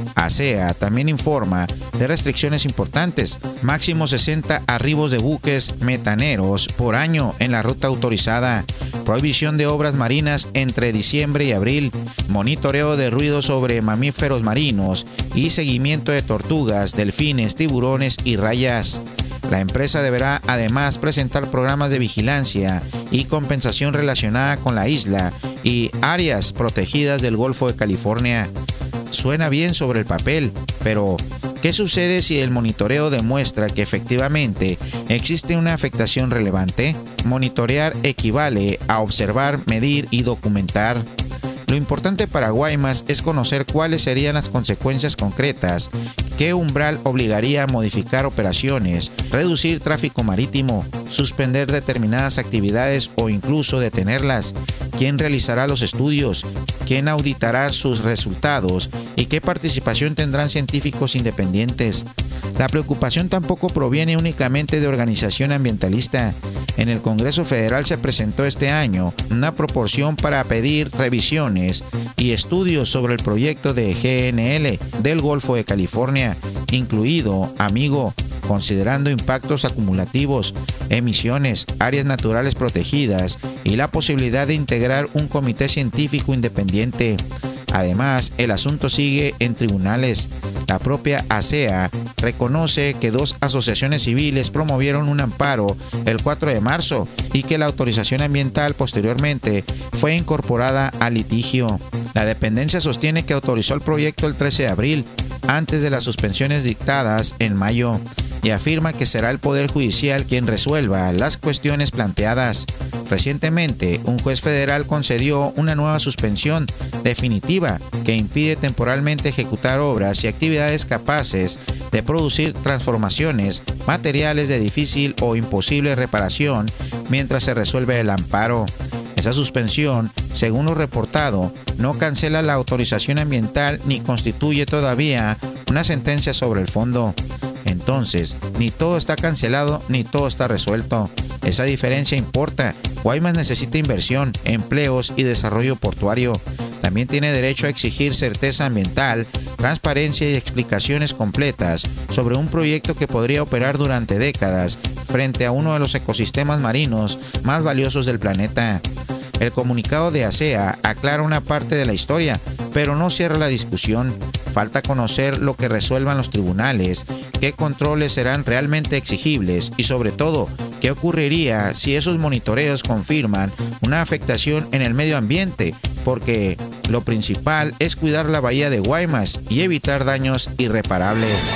ASEA también informa de restricciones importantes, máximo 60 arribos de buques metaneros por año en la ruta autorizada, prohibición de obras marinas entre diciembre y abril, monitoreo de ruido sobre mamíferos marinos y seguimiento de tortugas, delfines, tiburones y rayas. La empresa deberá además presentar programas de vigilancia y compensación relacionada con la isla y áreas protegidas del Golfo de California. Suena bien sobre el papel, pero ¿qué sucede si el monitoreo demuestra que efectivamente existe una afectación relevante? Monitorear equivale a observar, medir y documentar. Lo importante para Guaymas es conocer cuáles serían las consecuencias concretas, qué umbral obligaría a modificar operaciones, reducir tráfico marítimo, suspender determinadas actividades o incluso detenerlas, quién realizará los estudios, quién auditará sus resultados y qué participación tendrán científicos independientes. La preocupación tampoco proviene únicamente de organización ambientalista. En el Congreso Federal se presentó este año una proporción para pedir revisiones y estudios sobre el proyecto de GNL del Golfo de California, incluido Amigo, considerando impactos acumulativos, emisiones, áreas naturales protegidas y la posibilidad de integrar un comité científico independiente. Además, el asunto sigue en tribunales. La propia ASEA reconoce que 2 asociaciones civiles promovieron un amparo el 4 de marzo y que la autorización ambiental posteriormente fue incorporada al litigio. La dependencia sostiene que autorizó el proyecto el 13 de abril, antes de las suspensiones dictadas en mayo, y afirma que será el Poder Judicial quien resuelva las cuestiones planteadas. Recientemente, un juez federal concedió una nueva suspensión definitiva que impide temporalmente ejecutar obras y actividades capaces de producir transformaciones materiales de difícil o imposible reparación mientras se resuelve el amparo. Esa suspensión, según lo reportado, no cancela la autorización ambiental ni constituye todavía una sentencia sobre el fondo. Entonces, ni todo está cancelado ni todo está resuelto. Esa diferencia importa. Guaymas necesita inversión, empleos y desarrollo portuario. También tiene derecho a exigir certeza ambiental, transparencia y explicaciones completas sobre un proyecto que podría operar durante décadas frente a uno de los ecosistemas marinos más valiosos del planeta. El comunicado de ASEA aclara una parte de la historia, pero no cierra la discusión. falta conocer lo que resuelvan los tribunales, qué controles serán realmente exigibles y sobre todo, qué ocurriría si esos monitoreos confirman una afectación en el medio ambiente, porque lo principal es cuidar la bahía de Guaymas y evitar daños irreparables.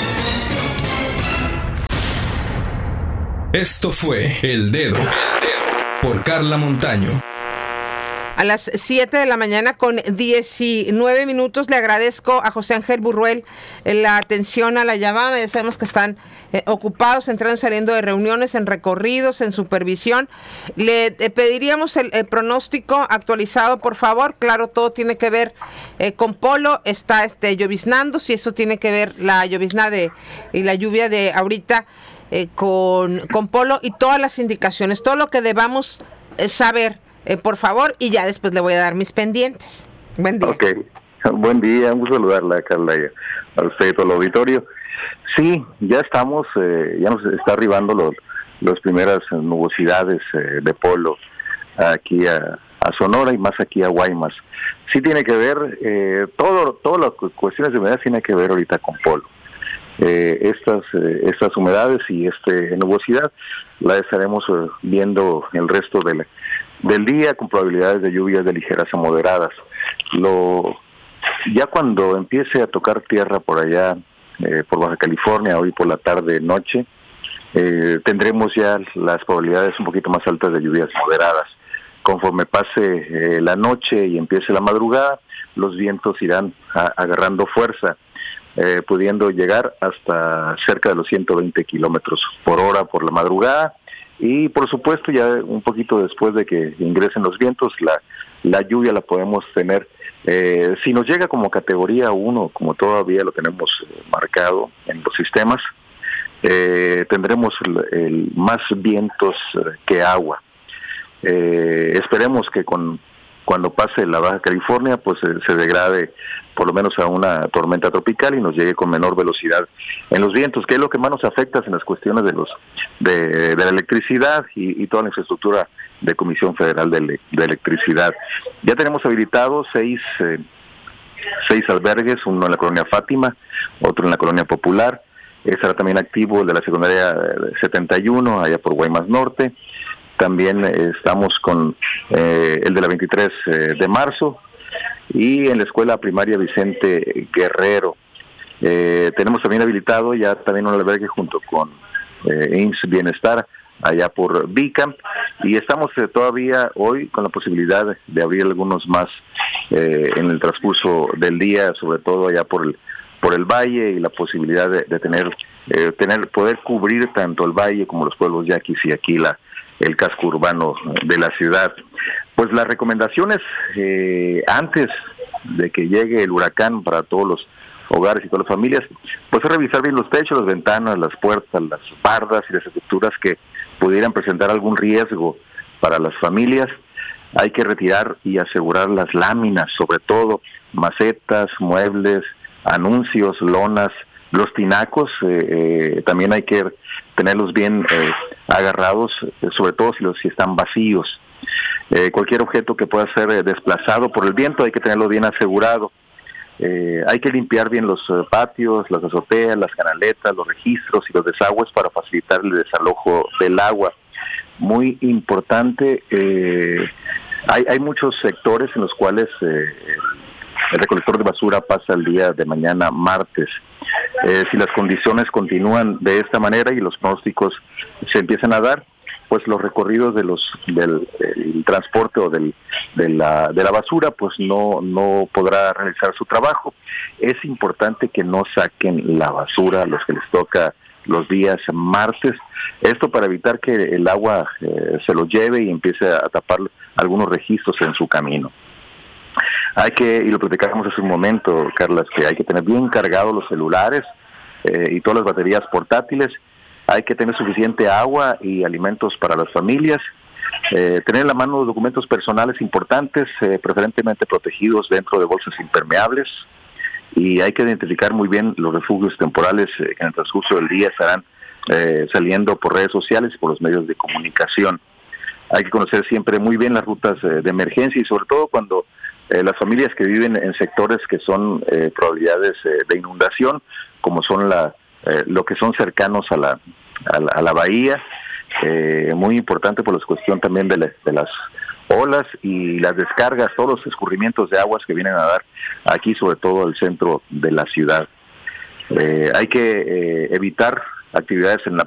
Esto fue El Dedo por Carla Montaño. A las 7 de la mañana con 19 minutos le agradezco a José Ángel Burruel la atención a la llamada. Ya sabemos que están ocupados, entrando y saliendo de reuniones, en recorridos, en supervisión. Le pediríamos el pronóstico actualizado, por favor. Claro, todo tiene que ver con Polo. Está lloviznando, si eso tiene que ver la llovizna y la lluvia de ahorita con Polo, y todas las indicaciones, todo lo que debamos saber. Por favor, y ya después le voy a dar mis pendientes. Buen día. Ok, buen día, un gusto saludarla, Carla, a usted y todo el auditorio. Sí, ya estamos, ya nos está arribando las primeras nubosidades de Polo aquí a Sonora y más aquí a Guaymas. Sí tiene que ver, todas las cuestiones de humedad tienen que ver ahorita con Polo. Estas humedades y nubosidad la estaremos viendo el resto del día, con probabilidades de lluvias de ligeras a moderadas. Ya cuando empiece a tocar tierra por allá, por Baja California, hoy por la tarde, noche, tendremos ya las probabilidades un poquito más altas de lluvias moderadas. Conforme pase la noche y empiece la madrugada, los vientos irán agarrando fuerza, pudiendo llegar hasta cerca de los 120 kilómetros por hora por la madrugada. Y por supuesto ya un poquito después de que ingresen los vientos, la lluvia la podemos tener. Si nos llega como categoría 1, como todavía lo tenemos marcado en los sistemas, tendremos más vientos que agua. Esperemos que cuando pase la Baja California, pues se degrade por lo menos a una tormenta tropical y nos llegue con menor velocidad en los vientos, que es lo que más nos afecta en las cuestiones de la electricidad y toda la infraestructura de Comisión Federal de Electricidad. Ya tenemos habilitados seis albergues, uno en la colonia Fátima, otro en la colonia Popular. Estará también activo el de la secundaria 71, allá por Guaymas Norte. También estamos con el de la 23 de marzo y en la escuela primaria Vicente Guerrero. Tenemos también habilitado ya también un albergue junto con IMSS Bienestar allá por Vicamp, y estamos todavía hoy con la posibilidad de abrir algunos más en el transcurso del día, sobre todo allá por el valle, y la posibilidad de poder cubrir tanto el valle como los pueblos yaquis y aquí el casco urbano de la ciudad. Pues las recomendaciones antes de que llegue el huracán para todos los hogares y todas las familias, pues es revisar bien los techos, las ventanas, las puertas, las bardas y las estructuras que pudieran presentar algún riesgo para las familias. Hay que retirar y asegurar las láminas, sobre todo macetas, muebles, anuncios, lonas, los tinacos, también hay que tenerlos bien agarrados, sobre todo si están vacíos. Cualquier objeto que pueda ser desplazado por el viento hay que tenerlo bien asegurado. Hay que limpiar bien los patios, las azoteas, las canaletas, los registros y los desagües para facilitar el desalojo del agua. Muy importante, hay muchos sectores en los cuales el recolector de basura pasa el día de mañana, martes. Si las condiciones continúan de esta manera y los pronósticos se empiezan a dar, pues los recorridos del transporte o de la basura pues no podrá realizar su trabajo. Es importante que no saquen la basura a los que les toca los días martes, esto para evitar que el agua se lo lleve y empiece a tapar algunos registros en su camino. Y lo platicamos hace un momento, Carla, que hay que tener bien cargados los celulares y todas las baterías portátiles. Hay que tener suficiente agua y alimentos para las familias. Tener en la mano los documentos personales importantes, preferentemente protegidos dentro de bolsas impermeables. Y hay que identificar muy bien los refugios temporales que en el transcurso del día estarán saliendo por redes sociales y por los medios de comunicación. Hay que conocer siempre muy bien las rutas de emergencia y sobre todo cuando las familias que viven en sectores que son probabilidades de inundación, como son lo que son cercanos a la bahía, muy importante por la cuestión también de las olas y las descargas, todos los escurrimientos de aguas que vienen a dar aquí, sobre todo el centro de la ciudad. Hay que evitar actividades en la